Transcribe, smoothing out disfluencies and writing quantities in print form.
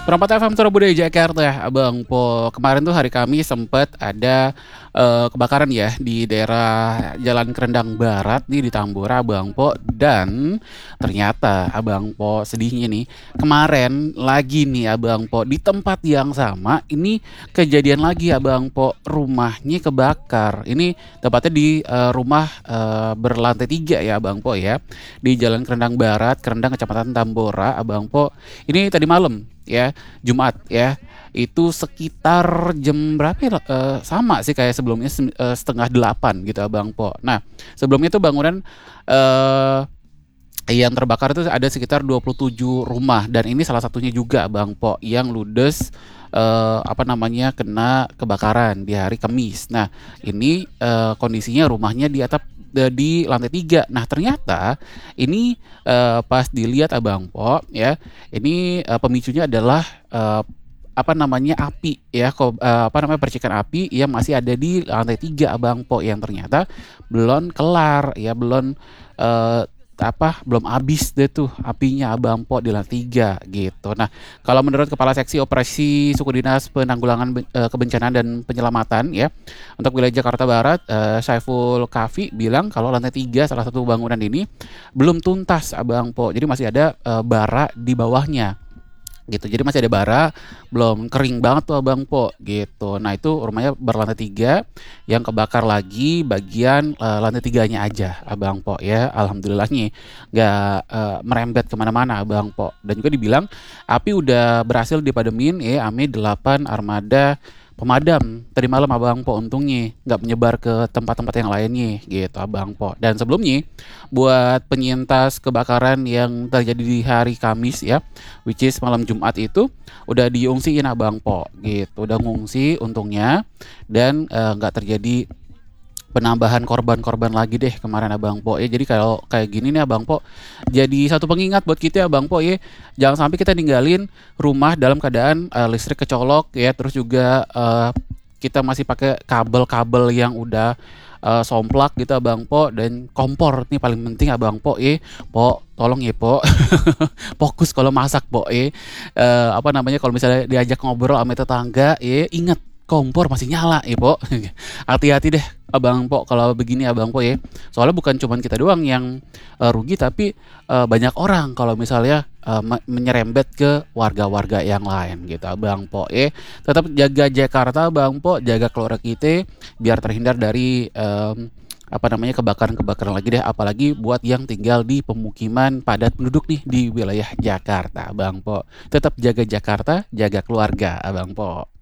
Perempat FM Surabaya Jakarta, Abang Po. Kemarin tuh hari Kamis sempet ada, kebakaran ya di daerah Jalan Kerendang Barat nih di Tambora, Abang Po. Dan ternyata Abang Po sedihnya nih, kemarin lagi nih Abang Po di tempat yang sama ini kejadian lagi Abang Po, rumahnya kebakar. Ini tepatnya di, rumah, berlantai 3 ya Abang Po ya, di Jalan Kerendang Barat, Kerendang, Kecamatan Tambora, Abang Po. Ini tadi malam ya, Jumat ya, itu sekitar jam berapa ya, sama sih kayak sebelumnya 7:30 gitu Abang Po. Nah, sebelumnya tuh bangunan, eee, yang terbakar itu ada sekitar 27 rumah dan ini salah satunya juga Bang Po yang ludes, apa namanya, kena kebakaran di hari Kamis. Nah ini, kondisinya rumahnya di atap di lantai 3. Nah ternyata ini, pas dilihat Abang Po ya, ini, pemicunya adalah, apa namanya, api ya, apa namanya, percikan api yang masih ada di lantai 3 Abang Po, yang ternyata belum kelar ya, eee belum habis deh tuh apinya Abang Po di lantai 3 gitu. Nah, kalau menurut Kepala Seksi Operasi Suku Dinas Penanggulangan Kebencanaan dan Penyelamatan ya, untuk wilayah Jakarta Barat, Saiful Kafi bilang kalau lantai 3 salah satu bangunan ini belum tuntas Abang Po. Jadi masih ada, bara di bawahnya gitu. Jadi masih ada bara, belum kering banget tuh Abang Po gitu. Nah itu rumahnya berlantai 3 yang kebakar lagi bagian, lantai tiganya aja Abang Po ya. Alhamdulillahnya nggak, merembet kemana mana Abang Po. Dan juga dibilang api udah berhasil dipademin ya ame 8 armada pemadam tadi malam Abang Po, untungnya nggak menyebar ke tempat-tempat yang lainnya gitu Abang Po. Dan sebelumnya buat penyintas kebakaran yang terjadi di hari Kamis ya, which is malam Jumat itu udah diungsiin Abang Po gitu, udah ngungsi untungnya dan, nggak terjadi penambahan korban-korban lagi deh kemarin Abang Po ya. Jadi kalau kayak gini nih Abang Po, jadi satu pengingat buat kita Abang Po ya, jangan sampai kita ninggalin rumah dalam keadaan, listrik kecolok ya, terus juga, kita masih pakai kabel-kabel yang udah, somplak gitu Abang Po, dan kompor nih paling penting Abang Po ya. Po, tolong ya Po, fokus kalau masak Po ya, apa namanya, kalau misalnya diajak ngobrol sama tetangga ya, ingat kompor masih nyala ya Po. Hati-hati deh Abang Po kalau begini Abang Po ya. Soalnya bukan cuman kita doang yang, rugi tapi, banyak orang kalau misalnya, menyerempet ke warga-warga yang lain gitu Abang Po ya. Tetap jaga Jakarta Abang Po, jaga keluarga kita biar terhindar dari, apa namanya, kebakaran-kebakaran lagi deh, apalagi buat yang tinggal di pemukiman padat penduduk nih di wilayah Jakarta Abang Po. Tetap jaga Jakarta, jaga keluarga Abang Po.